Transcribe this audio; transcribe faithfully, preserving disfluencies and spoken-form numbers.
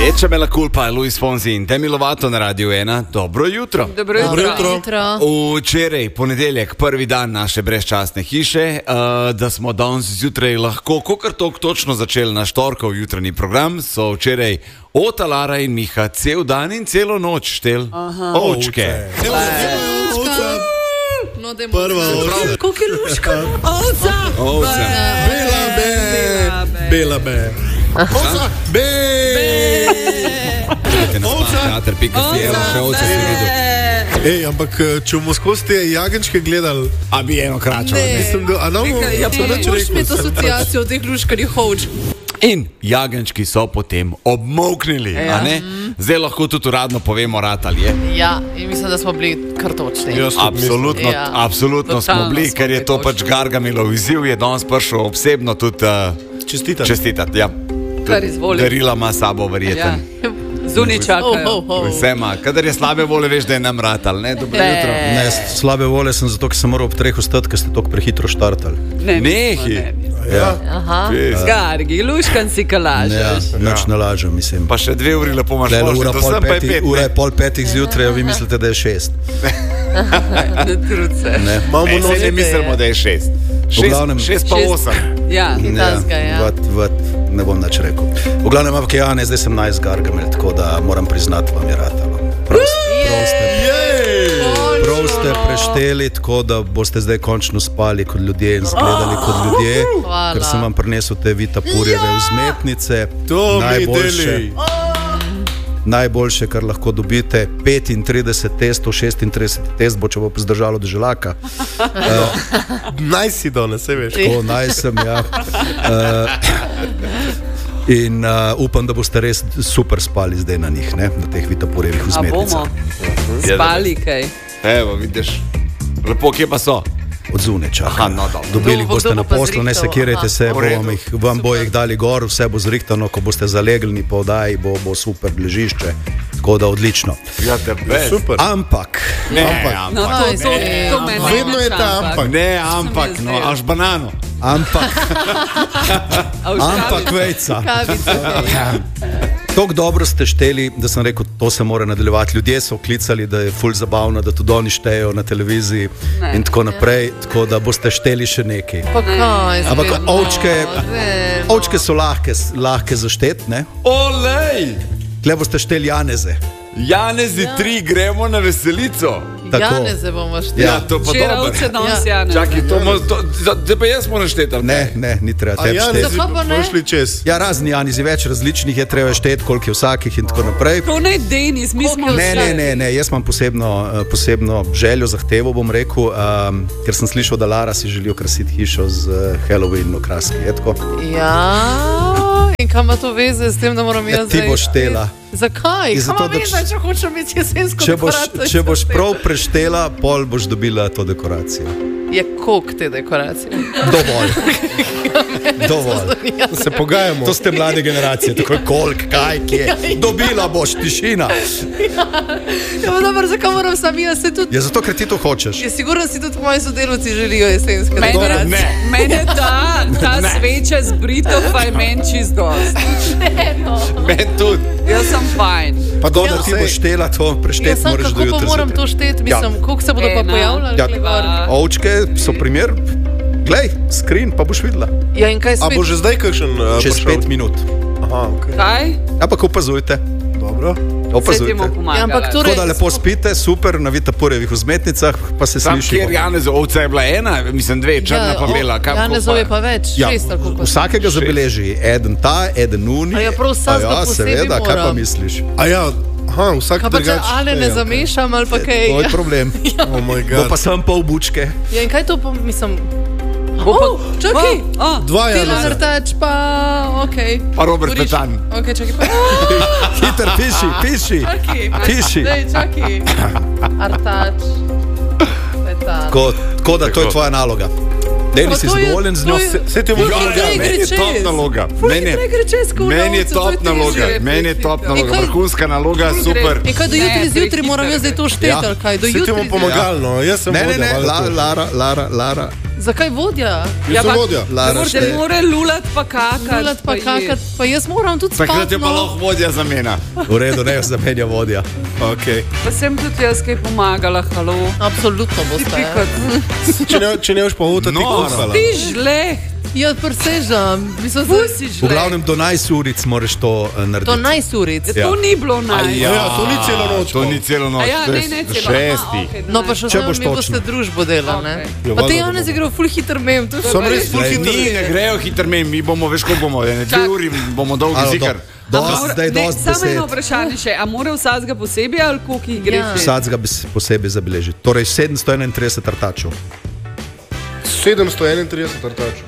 Echa me la culpa, Luis Fonsi in Demi Lovato na Radio ena. Dobro jutro. Dobro jutro. Dobro jutro. Včeraj, ponedeljek, prvi dan naše brezčasne hiše, uh, da smo danes zjutraj lahko, kokar tok točno začeli naš torkov jutranji program, so včeraj Ota, Lara in Miha cel dan in celo noč štel ovčke. No, prva ovca. Koliko je luška? Ovca. Ovce. Bela be. Bela be. Ovca. Be. Ovca. Teater pika si je, še ovce si videl. Ej, ampak če bomo skozi te jagenčke gledali, A bi eno kračo. Ne. mislim, da, a nam bomo Ja, pa ne moraš imeti asociacijo od teh luškarih ovč. In jagenčki so potem obmoknili, Ja. a ne? Zdaj lahko tudi uradno povemo, rad ali je. Ja, in mislim, da smo bili kar točni. Jaz tudi Absolutno, Ja. absolutno smo Totalno bili, smo ker je bili to točni. pač Gargamelov izziv, je danes prišel osebno tudi uh, čestitam. čestitati. Ja. Kar izvoli. Darila ima sabo Ja. verjeten. Zunaj Oh, čakajo. oh, oh. Vsema, kadar je slabe vole, veš, da je nam ratal, ne? Dobro Ne. jutro. Ne, slabe vole sem zato, ker sem moral ob treh ostati, ker ste tako prehitro štartali. Ne, Nehi. ne, ne. Ja. Aha. Res. Gargi, luškan si Ja, kalažeš. nič ne lažem, mislim. Pa še dve uri lepo imaš Tele, možnost, ura, do pol sem pa je petih, pet. ura je ne? pol petih zjutraj, a vi mislite, da je šest. Ne trud se. Ne. Imamo Ne, saj noč. ne mislimo, da je šest. Šest, glavnem- šest pa Šest. osem. Ja. Kitajska, ja. vat, vat, ne bom nič rekel. V glavnem, ampak ja, ne, zdaj sem najs Gargamel, tako da moram priznati, vam je ratalo. Prav, prav ste, prav ste prešteli, tako da boste zdaj končno spali kot ljudje in zgledali kot ljudje, Hvala. ker sem vam prinesel te vitapurjeve vzmetnice. To mi Najboljše. deli. Najboljše, kar lahko dobite, petintrideset testov, šestintrideset test bo, če bo zdržalo do želaka. Naj si danes, se veš. Tako naj sem, ja. Uh, in uh, upam, da boste res super spali zdaj na njih, ne? Na teh vitapurjevih A vzmetnicah. bomo spali kaj? Evo, vidiš. Lepo, kje pa so? Od zunaj čakam. Aha, no, dobro. Dobili Kdo bo- boste kdo na bo pa poslu, ne zrihtal? sekirajte se, Aha. bo vam, jih, vam bo jih dali gor, vse bo zrihtano, ko boste zalegli po oddaji, bo, bo super ležišče. Tako da odlično. Ja, tebe. Super. Ampak, Ne, Ampak. No, ampak. to, to, to meni ne Vedno je meč, ta ampak. Ne, ampak, Sem no, jaz až banano. ampak, A v ampak škavi? vejca. Kavica. Tako dobro ste šteli, da sem rekel, to se mora nadaljevati. Ljudje so klicali, da je ful zabavno, da tudi oni štejejo na televiziji Ne. in tako naprej, tako da boste šteli še nekaj. Pa kaj? Ampak spet, no, ovčke- ne, no. Ovčke so lahke, lahke za štet, ne? Olej! Tle boste šteli janeze. Janezi tri, gremo na veselico. Tako. Janeze bomo šteli. Ja, to pa Včeraj dobro. ovce, danes Ja. Janez. Čakaj, to, mo- to, zdaj pa jaz moram šteti. ali Ne, ne, ni treba A tebi ja, ne, šteti. Zakaj pa ne? bomo šli čez. Ja, razni janezi, več različnih je treba šteti, koliko je vsakih in tako naprej. To ne Denis, mi smo Ne, ne, ne, ne, jaz imam posebno, eh, posebno željo, zahtevo, bom rekel, um, ker sem slišal, da Lara si želi okrasiti hišo z uh, Halloween okraski. Je tako? Ja, in kam ima to veze s tem, da moram Ja, jaz ti zdaj boš štela. Zakaj? In Kaj zato, ima da veze, č- če hočem imeti jesensko Če boš, dekoracijo? če boš prav preštela, pol boš dobila to dekoracijo. Je kok te dekoracije. Dovolj. Dovolj. Se pogajamo. To ste mlade generacije, tako je kolk, kaj, kje. Dobila boš tišina. Ja, pa dobro, zakaj moram sam jaz se tudi... Ja, zato, ker ti to hočeš. Je sigurno si tudi moji sodelavci želijo jesenske Mene, dekoracije. Ne. mene ta, ta sveča z Brito pa je meni čist dost. Meni tudi. Jaz sem fajn. Pa dobro, Ja, ti sej. boš štela to, Ja, prešteti sam moraš do kako pa jutra. moram to šteti, mislim, koliko se bodo pa Ena. pojavljali? Ja. tule gor? Ovčke so primer, glej, skrin, pa boš videla. Ja, in kaj A spet? bo že zdaj kakšen uh, Čez prišel? pet minut. Aha, ok. Kaj? Ampak opazujte, Dobro. Se ti opazujte. bomo Ja, pomagali. ampak torej... Tako da lepo spite, super, na vitapurjevih vzmetnicah, pa se Sam sliši. kjer Janez, ovca je bila ena, mislim dve, črna pa bela. Kaj Janezov je pa več, Ja, šest ali koliko. vsakega zabeleži, eden ta, eden uni. A ja, prav vsakega ja, posebej seveda, kaj pa moram. misliš? A ja, aha, vsak Kaj pa če drugače. ale ne šteje, ok. zamešam ali pa kaj? To je problem. Oh moj Bo bog. pa sem pol bučke. Ja, in kaj to pa, mislim... Bo pa- Oh, čakaj! A, a, Dva Tila Janeza. Vrtač pa, okej. Pa Robert Boriš- Petan. Okej, čakaj pa. Hiter, piši, piši. Čakaj, Piši. Dej, čakaj. Artač. Petan. Tako, tako da to je tvoja naloga. Deni Pa si to je- zadovoljen z to njo. je- Se, se ti bo Ja, pomagalo. ja, Meni je gre top čez. naloga. Ful Meni je- hitreje gre čez kot Meni je ovce, to top je naloga, težje. meni je top In naloga, kaj- vrhunska naloga, super. In kaj do Ne, jutri zjutraj prehiter moram jaz zdaj to šteti, Ja. ali kaj? Do Se ti jutri bo zjutraj. pomagalo, no. Jaz sem Ne, ne, vodja, ne, valjda La, to. Lara, Lara, Lara. Zakaj vodja? Ja, Jaz sem pa- vodja. Lara Se šteje. mora lulat pa kakati. Lulat pa kakat, pa jaz moram tudi spati. Takrat je pa no. lahko vodja zamena. V redu, ne zamenja vodja. Okay. Pa sem tudi jaz kaj pomagala, halo. Absolutno boste. Pikot. Če ne, če ne boš pa avto, ti No, kuhala. Ti žleht, Ja, presežem. Mislim, pusi V žleht. glavnem do najst uric moraš to eh, narediti. to najsuric. To ni bilo naj. Ja, Ja, to ni celo noč, To pa. ni celo A noč. ja, to je ne, ne, celo. Šesti. Aha, okay, No, pa še Če zdaj boš mi boste točno. družbo delali, ne? Okay. Ja, Pa te valjda Janez bomo. igra ful hiter mem. to je Sem pa res ful Glej, hiter. Ni, ne grejo hiter mem, mi bomo, veš, koliko bomo, ene dve Čak. uri bomo dolgi Alo, zikar. do- A Dost, mora- zdaj ne, dost Samo besed. eno vprašanje še, a mora vsakega posebej ali koliko jih gre? Ja. Vsak ga bi se posebej zabilježil. Torej sedemsto enaintrideset artačev. sedemsto enaintrideset artačev.